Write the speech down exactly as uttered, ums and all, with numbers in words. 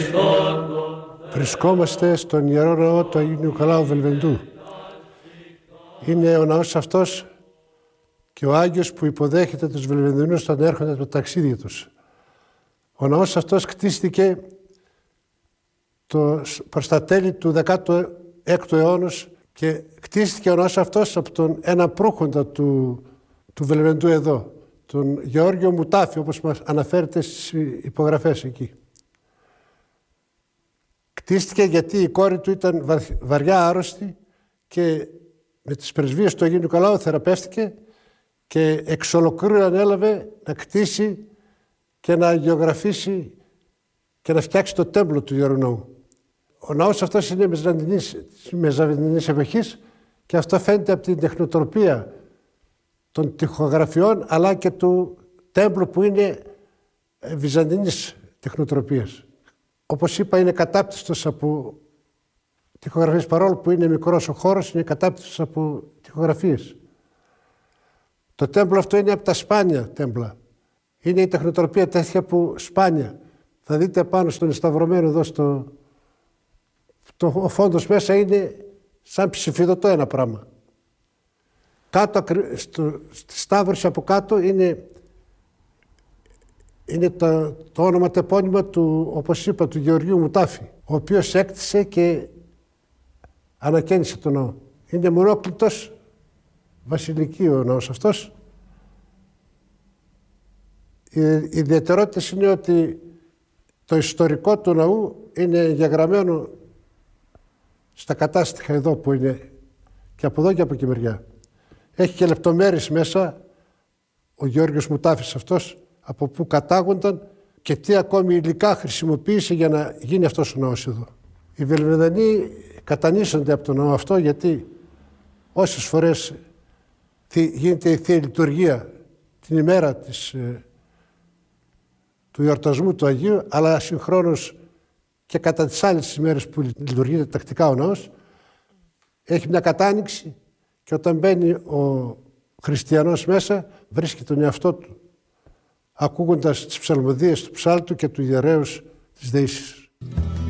Βρισκόμαστε στον Ιερό Ναό του Αγίου Νικολάου Βελβεντού. Είναι ο ναός αυτός και ο Άγιος που υποδέχεται τους Βελβενδινούς όταν έρχονται από το ταξίδι τους. Ο ναός αυτός κτίστηκε το, προς τα τέλη του δεκάτου έκτου αιώνα και κτίστηκε ο ναός αυτός από τον ένα προύχοντα του, του Βελβεντού εδώ, τον Γεώργιο Μουτάφη, όπως μας αναφέρεται στις υπογραφές εκεί. Κτίστηκε γιατί η κόρη του ήταν βαριά άρρωστη και με τις πρεσβείες του Αγίου Νικολάου θεραπεύτηκε και εξ ολοκλήρου ανέλαβε να κτίσει και να αγιογραφήσει και να φτιάξει το τέμπλο του Ιερού Ναού. Ο ναός αυτός είναι μεζαβεντινής εποχής και αυτό φαίνεται από την τεχνοτροπία των τοιχογραφιών αλλά και του τέμπλου που είναι βυζαντινής τεχνοτροπίας. Όπως είπα, είναι κατάπτυστος από τοιχογραφίες, παρόλο που είναι μικρός ο χώρος, είναι κατάπτυστος από τοιχογραφίες. Το τέμπλο αυτό είναι από τα σπάνια τέμπλα. Είναι η τεχνοτροπία τέτοια που σπάνια. Θα δείτε πάνω στον εσταυρωμένο εδώ, στο, το, ο φόντος μέσα είναι σαν ψηφιδωτό ένα πράγμα. Κάτω, στο, στη σταύρωση από κάτω είναι, είναι το, το όνομα τεπώνυμα του, όπως είπα, του Γεωργίου Μουτάφη, ο οποίος έκτισε και ανακαίνισε τον ναό. Είναι μονόκλητος, βασιλική ο ναός αυτός. Οι ιδιαιτερότητες είναι ότι το ιστορικό του ναού είναι εγγεγραμμένο στα κατάστοιχα εδώ που είναι και από εδώ και από εκεί μεριά. Έχει και λεπτομέρειες μέσα ο Γεώργιος Μουτάφης αυτός, από πού κατάγονταν και τι ακόμη υλικά χρησιμοποίησε για να γίνει αυτός ο ναός εδώ. Οι Βελβενδανοί κατανήσονται από τον ναό αυτό γιατί όσες φορές γίνεται η Θεία Λειτουργία την ημέρα της, του γιορτασμού του Αγίου, αλλά συγχρόνως και κατά τις άλλες ημέρες που λειτουργείται τακτικά ο ναός, έχει μια κατάνοιξη και όταν μπαίνει ο χριστιανός μέσα βρίσκει τον εαυτό του ακούγοντας τις ψαλμοδίες του ψάλτου και του ιερέως της δεήσης.